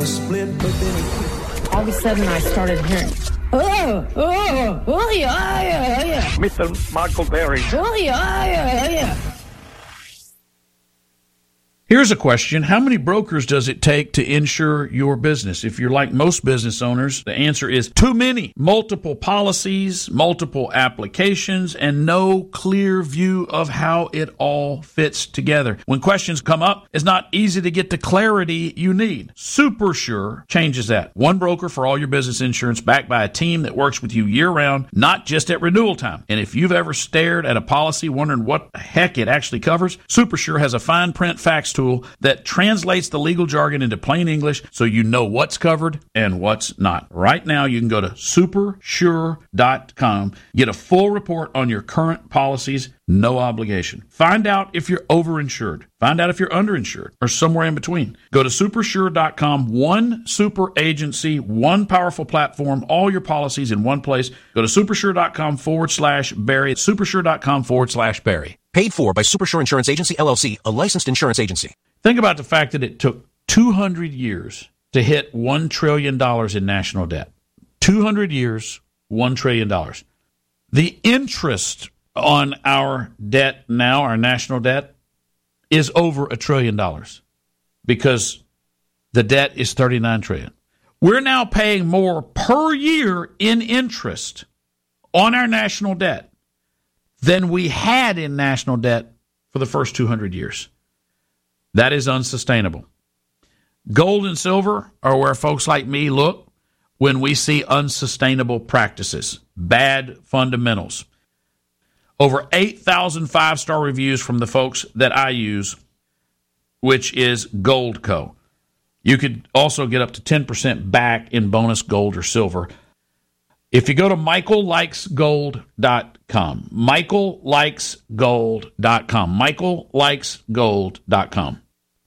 All of a sudden, I started hearing, yeah. Mr. Michael Berry. Yeah. Here's a question. How many brokers does it take to insure your business? If you're like most business owners, the answer is too many. Multiple policies, multiple applications, and no clear view of how it all fits together. When questions come up, it's not easy to get the clarity you need. SuperSure changes that. One broker for all your business insurance, backed by a team that works with you year-round, not just at renewal time. And if you've ever stared at a policy wondering what the heck it actually covers, SuperSure has a fine print facts tool that translates the legal jargon into plain English so you know what's covered and what's not. Right now, you can go to supersure.com, get a full report on your current policies, no obligation. Find out if you're overinsured. Find out if you're underinsured or somewhere in between. Go to supersure.com, one super agency, one powerful platform, all your policies in one place. Go to supersure.com/Barry. Supersure.com/Barry. Paid for by Supersure Insurance Agency, LLC, a licensed insurance agency. Think about the fact that it took 200 years to hit $1 trillion in national debt. 200 years, $1 trillion. The interest on our debt now, our national debt, is over $1 trillion because the debt is $39 trillion. We're now paying more per year in interest on our national debt than we had in national debt for the first 200 years. That is unsustainable. Gold and silver are where folks like me look when we see unsustainable practices, bad fundamentals. Over 8,000 five-star reviews from the folks that I use, which is Goldco. You could also get up to 10% back in bonus gold or silver if you go to michaellikesgold.com. michaellikesgold.com. michaellikesgold.com.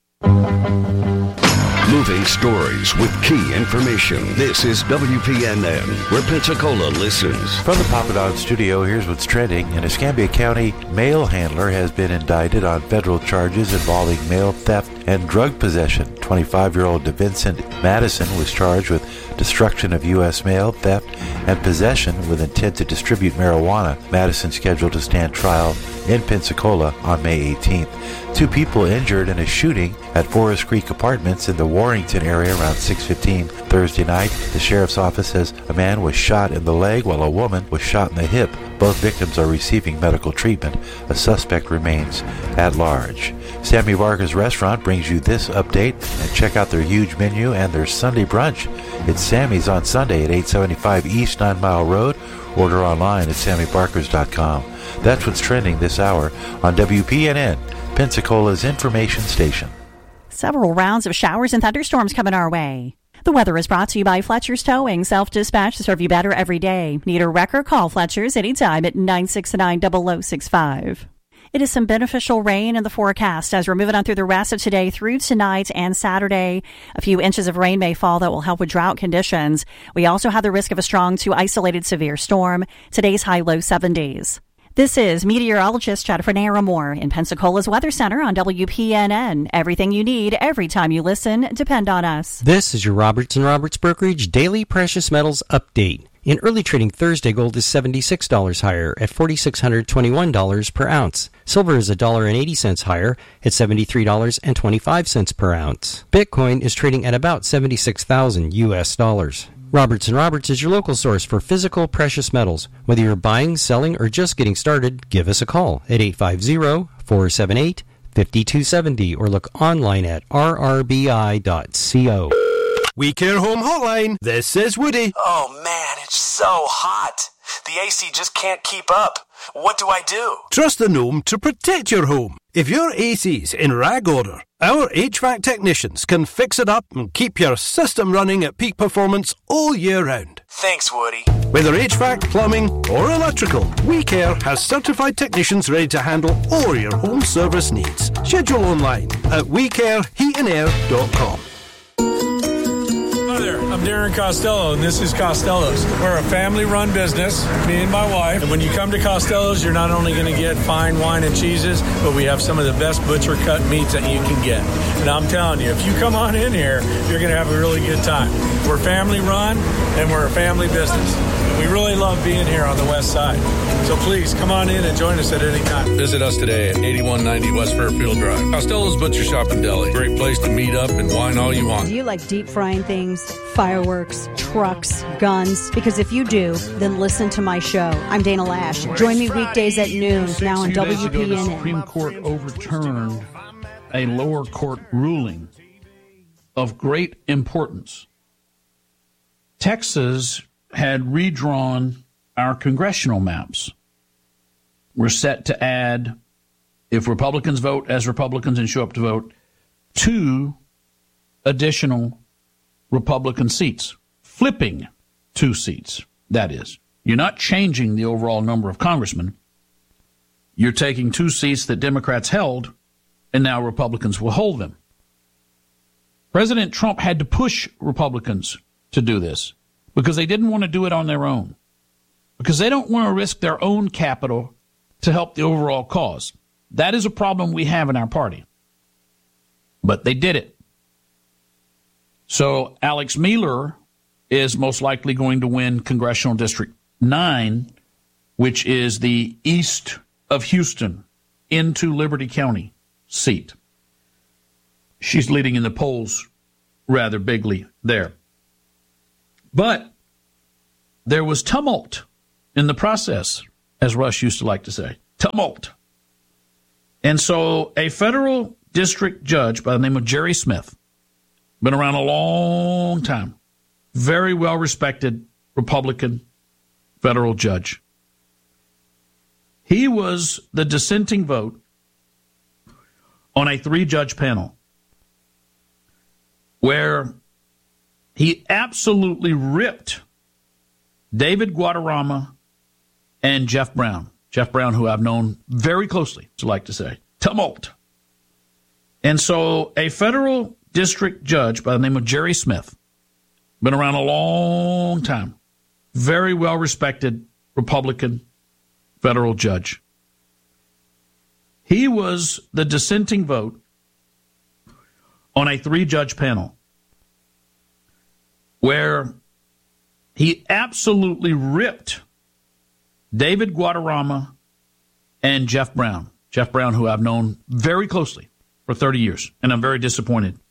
Moving stories with key information. This is WPNN, where Pensacola listens. From the Papadon studio, here's what's trending. An Escambia County mail handler has been indicted on federal charges involving mail theft and drug possession. 25-year-old DeVincent Madison was charged with destruction of U.S. mail, theft, and possession with intent to distribute marijuana. Madison scheduled to stand trial in Pensacola on May 18th. 2 people injured in a shooting at Forest Creek Apartments in the Warrington area around 6:15 Thursday night. The sheriff's office says a man was shot in the leg while a woman was shot in the hip. Both victims are receiving medical treatment. A suspect remains at large. Sammy Barker's Restaurant brings you this update, and check out their huge menu and their Sunday brunch. It's Sammy's on Sunday at 875 East 9 Mile Road. Order online at sammybarkers.com. That's what's trending this hour on WPNN, Pensacola's information station. Several rounds of showers and thunderstorms coming our way. The weather is brought to you by Fletcher's Towing, self-dispatch to serve you better every day. Need a wrecker? Call Fletcher's anytime at 969-0065. It is some beneficial rain in the forecast as we're moving on through the rest of today through tonight and Saturday. A few inches of rain may fall that will help with drought conditions. We also have the risk of a strong to isolated severe storm. Today's high low 70s. This is meteorologist Jennifer Naramore in Pensacola's Weather Center on WPNN. Everything you need every time you listen. Depend on us. This is your Roberts & Roberts Brokerage Daily Precious Metals Update. In early trading Thursday, gold is $76 higher at $4,621 per ounce. Silver is $1.80 higher at $73.25 per ounce. Bitcoin is trading at about 76,000 US dollars. Roberts & Roberts is your local source for physical precious metals. Whether you're buying, selling, or just getting started, give us a call at 850-478-5270 or look online at rrbi.co. We Care Home Hotline, this is Woody. Oh man, it's so hot. The AC just can't keep up. What do I do? Trust the Gnome to protect your home. If your AC's in rag order, our HVAC technicians can fix it up and keep your system running at peak performance all year round. Thanks, Woody. Whether HVAC, plumbing, or electrical, We Care has certified technicians ready to handle all your home service needs. Schedule online at wecareheatandair.com. there. I'm Darren Costello, and this is Costello's. We're a family-run business, me and my wife. And when you come to Costello's, you're not only going to get fine wine and cheeses, but we have some of the best butcher-cut meats that you can get. And I'm telling you, if you come on in here, you're going to have a really good time. We're family-run, and we're a family business. We really love being here on the west side. So please, come on in and join us at any time. Visit us today at 8190 West Fairfield Drive. Costello's Butcher Shop and Deli. Great place to meet up and wine all you want. Do you like deep frying things, fireworks, trucks, guns? Because if you do, then listen to my show. I'm Dana Lash. Join me weekdays at noon now on WPNN. The Supreme Court overturned a lower court ruling of great importance. Texas had redrawn our congressional maps. We're set to add, if Republicans vote as Republicans and show up to vote, 2 additional Republican seats, flipping 2 seats, that is. You're not changing the overall number of congressmen. You're taking 2 seats that Democrats held, and now Republicans will hold them. President Trump had to push Republicans to do this because they didn't want to do it on their own, because they don't want to risk their own capital to help the overall cause. That is a problem we have in our party. But they did it. So Alex Mueller is most likely going to win Congressional District 9, which is the east of Houston into Liberty County seat. She's leading in the polls rather bigly there. But there was tumult in the process, as Rush used to like to say. Tumult. And so a federal district judge by the name of Jerry Smith, been around a long time, very well-respected Republican federal judge. He was the dissenting vote on a 3-judge panel where he absolutely ripped David Guadarrama and Jeff Brown. Jeff Brown, who I've known very closely, to like to say. Tumult. And so a federal district judge by the name of Jerry Smith, been around a long time, very well-respected Republican federal judge. He was the dissenting vote on a 3-judge panel where he absolutely ripped David Guadarrama and Jeff Brown. Jeff Brown, who I've known very closely for 30 years, and I'm very disappointed